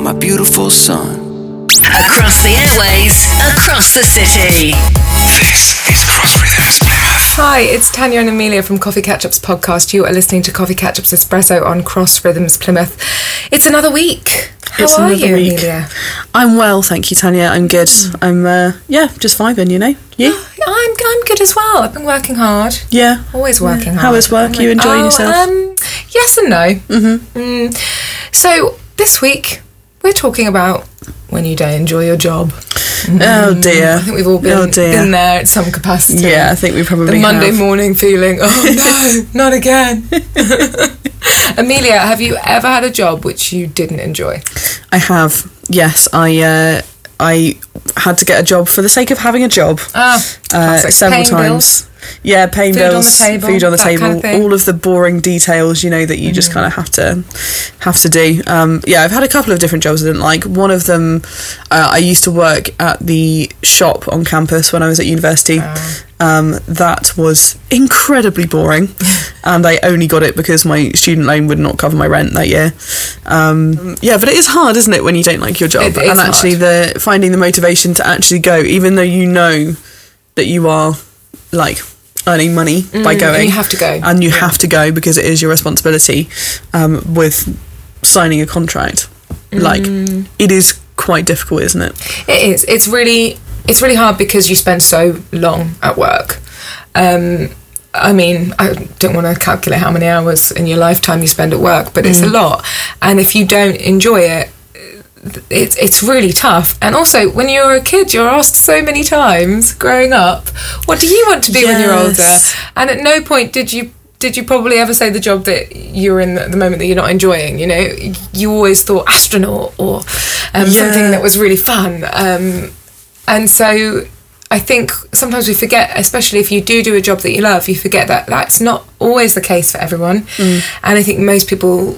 my beautiful son. Across the airways, across the city. This is Cross Rhythms Plymouth. Hi, it's Tanya and Amelia from Coffee Catch-Up's podcast. You are listening to Coffee Catch-Up's Espresso on Cross Rhythms Plymouth. It's another week. How are you, Amelia? I'm well, thank you, Tanya. I'm good. I'm just vibing, you know. You? I'm good as well. I've been working hard. Yeah. Always working hard. How is work? You enjoying yourself? Yes and no. So this week we're talking about when you don't enjoy your job. Oh dear. I think we've all been there at some capacity. Yeah, I think we probably The Monday have. morning feeling, oh no, not again. Amelia, have you ever had a job which you didn't enjoy? I have. Yes, I had to get a job for the sake of having a job. Classic. Several Paying times. bills. Yeah, paying Food on bills, the table, food on the that table, kind of thing. all of the boring details, you know, that you just kind of have to do. I've had a couple of different jobs I didn't like. One of them, I used to work at the shop on campus when I was at university. That was incredibly boring, and I only got it because my student loan would not cover my rent that year. But it is hard, isn't it, when you don't like your job? It's and actually finding the motivation to actually go, even though you know that you are like earning money by going. You have to go. And you have to go because it is your responsibility with signing a contract. Like, it is quite difficult, isn't it? It is. It's really hard because you spend so long at work. I mean, I don't want to calculate how many hours in your lifetime you spend at work, but it's a lot. And if you don't enjoy it, it's really tough. And also, when you're a kid, you're asked so many times growing up, what do you want to be when you're older? And at no point did you probably ever say the job that you're in at the moment that you're not enjoying. You know, you always thought astronaut or something that was really fun. And so I think sometimes we forget, especially if you do a job that you love, you forget that that's not always the case for everyone. And I think most people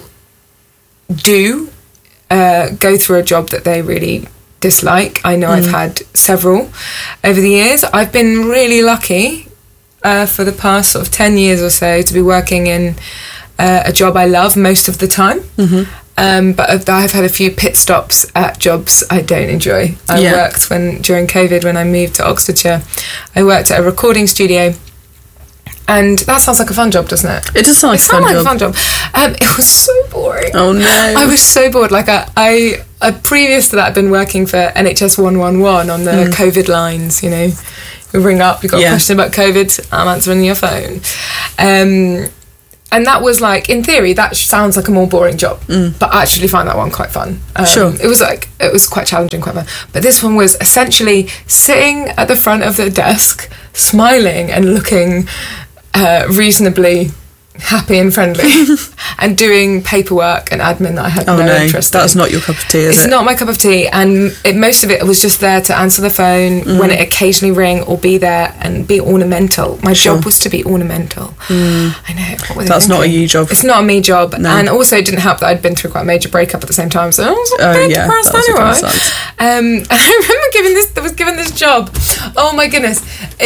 do go through a job that they really dislike. I know I've had several over the years. I've been really lucky for the past sort of 10 years or so to be working in a job I love most of the time. But I've had a few pit stops at jobs I don't enjoy. I worked during COVID when I moved to Oxfordshire. I worked at a recording studio. And that sounds like a fun job, doesn't it? It does sound like a fun job. It was so boring. Oh no! I was so bored. Like I previous to that, I'd been working for NHS 111 on the COVID lines. You know, you ring up, you've got a question about COVID, I'm answering your phone. And that was like, in theory, that sounds like a more boring job, but I actually found that one quite fun. Sure. It was quite challenging, quite fun. But this one was essentially sitting at the front of the desk, smiling and looking reasonably happy and friendly and doing paperwork and admin that I had no interest in. That's not your cup of tea, is it? It's not my cup of tea, and most of it was just there to answer the phone when it occasionally ring or be there and be ornamental. My job was to be ornamental. I know. That's not a you job. It's not a me job. No. And also it didn't help that I'd been through quite a major breakup at the same time, so I was a bit depressed anyway. And I remember given this job. Oh my goodness.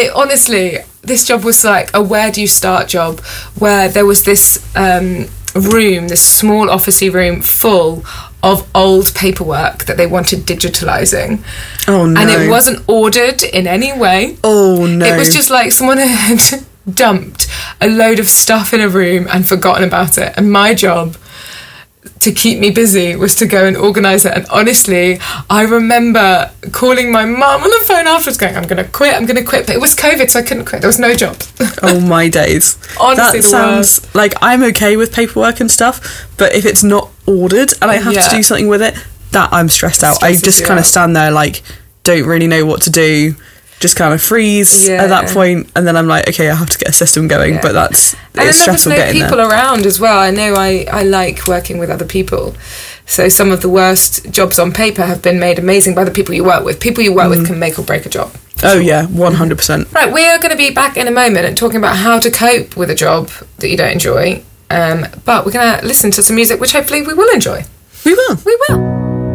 This job was like a where do you start job, where there was this room, this small officey room full of old paperwork that they wanted digitalising. Oh no. And it wasn't ordered in any way. Oh no. It was just like someone had dumped a load of stuff in a room and forgotten about it. And my job to keep me busy was to go and organise it. And honestly, I remember calling my mum on the phone afterwards going, I'm going to quit. But it was COVID, so I couldn't quit. There was no job. Oh my days. Honestly, that sounds like I'm okay with paperwork and stuff, but if it's not ordered and I have to do something with it, that I'm stressed out. I just kind of stand there like, don't really know what to do. Just kind of freeze at that point, and then I'm like, okay, I have to get a system going, but it's stressful getting there. And people around as well. I know I like working with other people, so some of the worst jobs on paper have been made amazing by the people you work with. People you work with can make or break a job. Oh yeah, 100%. Right, we are going to be back in a moment and talking about how to cope with a job that you don't enjoy, but we're going to listen to some music which hopefully we will enjoy. We will.